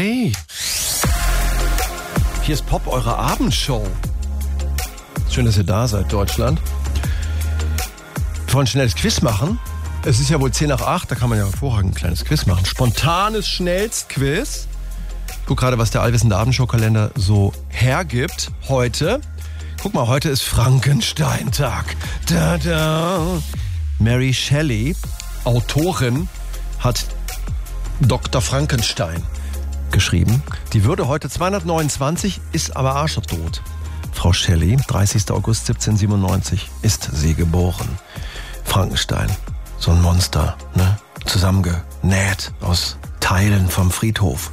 Hey, hier ist Pop, eure Abendshow. Schön, dass ihr da seid, Deutschland. Wir wollen ein schnelles Quiz machen. Es ist ja wohl 7:50, da kann man ja hervorragend ein kleines Quiz machen. Spontanes Schnellstquiz. Ich guck gerade, was der allwissende Abendshow-Kalender so hergibt heute. Guck mal, heute ist Frankenstein-Tag. Da, da. Mary Shelley, Autorin, hat Dr. Frankenstein geschrieben. Die würde heute 229, ist aber arschtot. Frau Shelley, 30. August 1797, ist sie geboren. Frankenstein, so ein Monster, ne? Zusammengenäht aus Teilen vom Friedhof.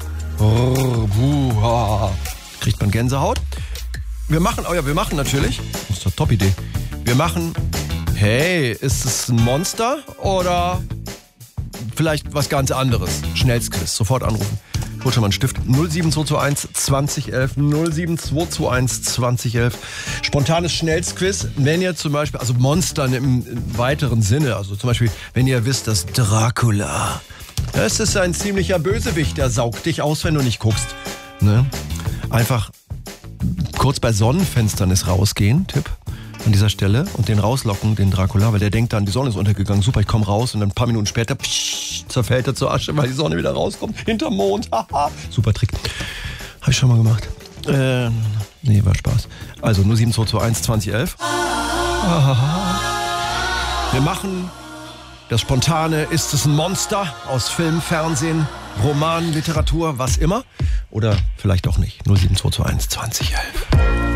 Kriegt man Gänsehaut? Wir machen natürlich, das ist doch Top-Idee. Wir machen, hey, ist es ein Monster oder vielleicht was ganz anderes? Schnellstquiz, sofort anrufen. Hol schon mal einen Stift. 07221 2011, 07221 2011. Spontanes Schnellstquiz, wenn ihr zum Beispiel, also Monster im weiteren Sinne, also zum Beispiel, wenn ihr wisst, dass Dracula, das ist ein ziemlicher Bösewicht, der saugt dich aus, wenn du nicht guckst. Ne? Einfach kurz bei Sonnenfinsternis rausgehen, Tipp an dieser Stelle, und den rauslocken, den Dracula, weil der denkt dann, die Sonne ist untergegangen, super, ich komme raus, und dann ein paar Minuten später zerfällt er zur Asche, weil die Sonne wieder rauskommt, hinterm Mond, haha, super Trick. Hab ich schon mal gemacht. Nee, war Spaß. Also 07221 2011. Wir machen das Spontane, ist es ein Monster aus Film, Fernsehen, Roman, Literatur, was immer, oder vielleicht auch nicht. 07221 2011.